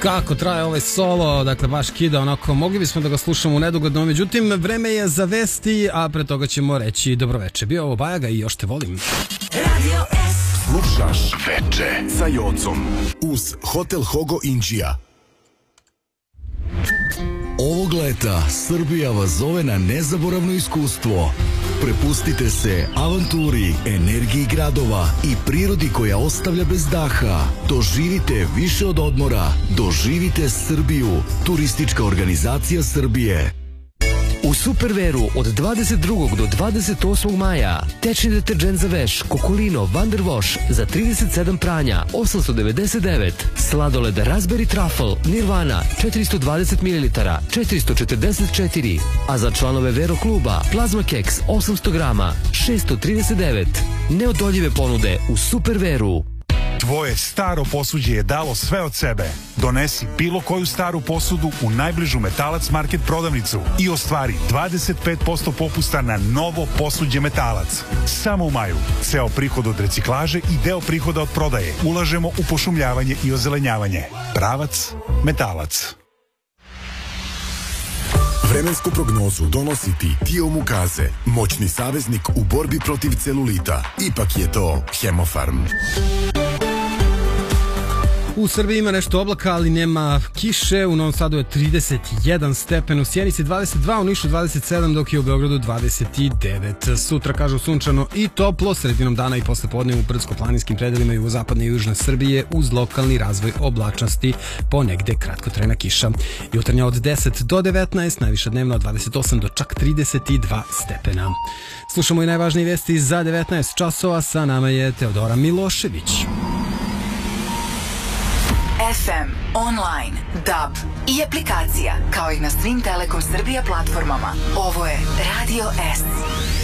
Kako traje ovaj solo, dakle baš kida onako, mogli bismo da ga slušamo u nedogledno, međutim vreme je za vesti, a pre toga ćemo reći dobroveče. Bio ovo Bajaga i još te volim. Radio S. Slušaš Veče sa Jocom uz Hotel Hogo Inđija. Ovog leta Srbija vas zove na nezaboravno iskustvo. Prepustite se avanturi, energiji gradova i prirodi koja ostavlja bez daha. Doživite više od odmora. Doživite Srbiju. Turistička organizacija Srbije. U Superveru od 22. do 28. maja tečni deterđent za veš Kokolino Wonder Wash za 37 pranja 899, sladoled Raspberry Truffle Nirvana 420 ml 444, a za članove Vero kluba Plazma Keks 800 grama 639. Neodoljive ponude u Superveru. Tvoje staro posuđe je dalo sve od sebe. Donesi bilo koju staru posudu u najbližu Metalac Market prodavnicu i ostvari 25% popusta na novo posuđe Metalac. Samo u maju. Ceo prihod od reciklaže i deo prihoda od prodaje ulažemo u pošumljavanje i ozelenjavanje. Pravac Metalac. Vremensku prognozu donosi ti Tio Mukaze, moćni saveznik u borbi protiv celulita. Ipak je to Hemofarm. U Srbiji ima nešto oblaka, ali nema kiše. U Novom Sadu je 31 stepen, u Sjenici 22, u Nišu 27, dok je u Beogradu 29. Sutra, kažu, sunčano i toplo, sredinom dana i posle podne u brdsko-planinskim predelima jugozapadne i južne Srbije uz lokalni razvoj oblačnosti, ponegde kratkotrajna kiša. Jutarnja od 10 do 19, najviša dnevno od 28 do čak 32 stepena. Slušamo i najvažnije vesti za 19 časova, sa nama je Teodora Milošević. FM, online, DAB i aplikacija, kao i na svim Telekom Srbija platformama. Ovo je Radio S.